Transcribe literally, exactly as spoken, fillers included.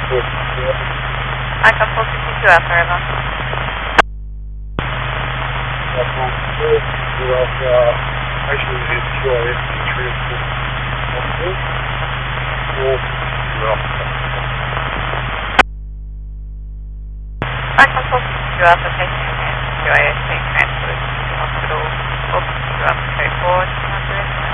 I can four fifty-two Alpha River. I can four fifty-two Alpha, taking Q A S being transferred to the hospital. four fifty-two Alpha, code four, two hundred.